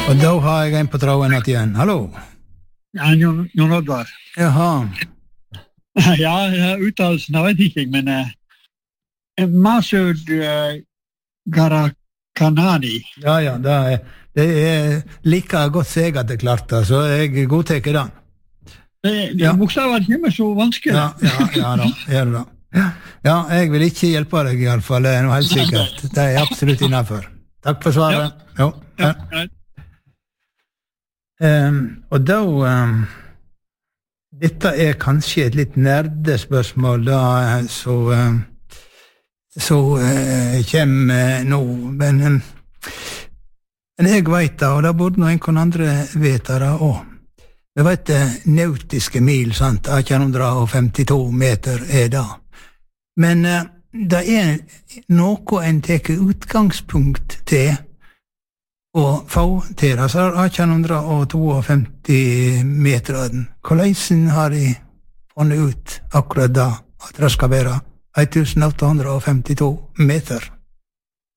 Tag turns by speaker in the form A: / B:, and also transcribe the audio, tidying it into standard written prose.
A: Og da har jeg en på tråden igjen. Hallo?
B: Ja, Jon Oddvar.
A: Jaha.
B: Ja, uttalelsen, jeg vet ikke, men Masud Garakanani.
A: Ja, det er like godt seg at det klart det, så jeg godteker den.
B: Bokstaven kommer så vanskelig.
A: Ja da, gjør det da. Ja, jeg vil ikke hjelpe deg i alle fall, det er noe helt sikkert. Det er absolutt innenfor. Takk for svaret. Jo. Og da dette er kanskje et litt nerdespørsmål da, så kommer nå, men jeg vet det, og det burde noen andre vite det også. Vi vet nautiske mil, sant? 1852 meter er det. Men det er noe en teker utgangspunkt til å få til, altså 1852 meter. Hvordan har de funnet ut akkurat da, at det skal være 1852 meter?